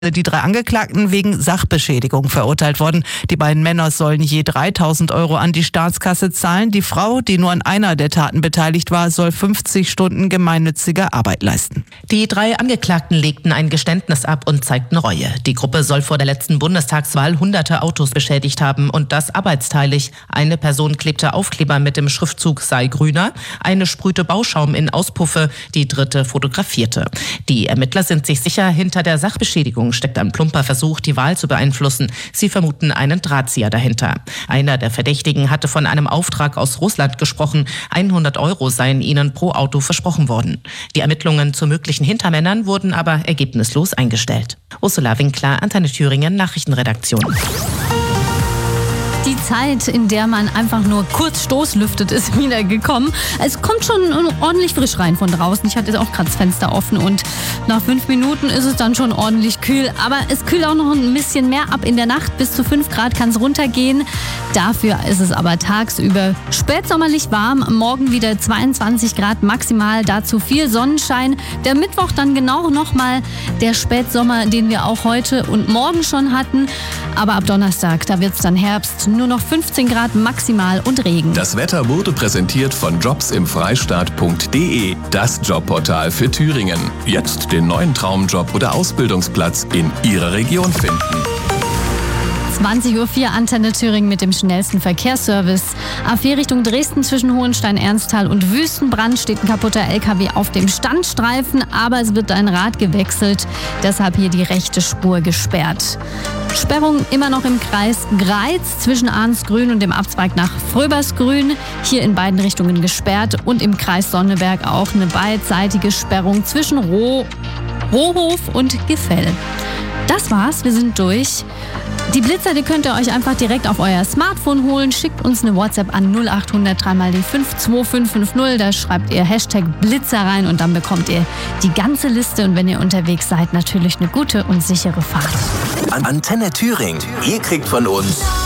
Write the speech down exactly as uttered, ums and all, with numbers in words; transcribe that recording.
Die drei Angeklagten wegen Sachbeschädigung verurteilt worden. Die beiden Männer sollen je dreitausend Euro an die Staatskasse zahlen. Die Frau, die nur an einer der Taten beteiligt war, soll fünfzig Stunden gemeinnützige Arbeit leisten. Die drei Angeklagten legten ein Geständnis ab und zeigten Reue. Die Gruppe soll vor der letzten Bundestagswahl hunderte Autos beschädigt haben und das arbeitsteilig. Eine Person klebte Aufkleber mit dem Schriftzug sei grüner, eine sprühte Bauschaum in Auspuffe, die dritte fotografierte. Die Ermittler sind sich sicher, hinter der Sachbeschädigung steckt ein plumper Versuch, die Wahl zu beeinflussen. Sie vermuten einen Drahtzieher dahinter. Einer der Verdächtigen hatte von einem Auftrag aus Russland gesprochen. hundert Euro seien ihnen pro Auto versprochen worden. Die Ermittlungen zu möglichen Hintermännern wurden aber ergebnislos eingestellt. Ursula Winkler, Antenne Thüringen, Nachrichtenredaktion. Die Zeit, in der man einfach nur kurz Stoßlüftet, ist wieder gekommen. Es kommt schon ordentlich frisch rein von draußen. Ich hatte jetzt auch gerade das Fenster offen und nach fünf Minuten ist es dann schon ordentlich kühl. Aber es kühlt auch noch ein bisschen mehr ab in der Nacht. Bis zu fünf Grad kann es runtergehen. Dafür ist es aber tagsüber spätsommerlich warm. Morgen wieder zweiundzwanzig Grad maximal. Dazu viel Sonnenschein. Der Mittwoch dann genau nochmal der Spätsommer, den wir auch heute und morgen schon hatten. Aber ab Donnerstag, da wird es dann Herbst. Nur noch fünfzehn Grad maximal und Regen. Das Wetter wurde präsentiert von jobs im freistaat punkt de, das Jobportal für Thüringen. Jetzt den neuen Traumjob oder Ausbildungsplatz in Ihrer Region finden. zwanzig Uhr vier Antenne Thüringen mit dem schnellsten Verkehrsservice. A vier Richtung Dresden zwischen Hohenstein-Ernsthal und Wüstenbrand steht ein kaputter L K W auf dem Standstreifen, aber es wird ein Rad gewechselt, deshalb hier die rechte Spur gesperrt. Sperrung immer noch im Kreis Greiz zwischen Arnsgrün und dem Abzweig nach Fröbersgrün. Hier in beiden Richtungen gesperrt und im Kreis Sonneberg auch eine beidseitige Sperrung zwischen Roh, Rohhof und Gefell. Das war's, wir sind durch. Die Blitzer, die könnt ihr euch einfach direkt auf euer Smartphone holen. Schickt uns eine WhatsApp an null acht hundert drei mal die fünf zwei fünf fünf null. Da schreibt ihr Hashtag Blitzer rein und dann bekommt ihr die ganze Liste. Und wenn ihr unterwegs seid, natürlich eine gute und sichere Fahrt. Antenne Thüringen. Ihr kriegt von uns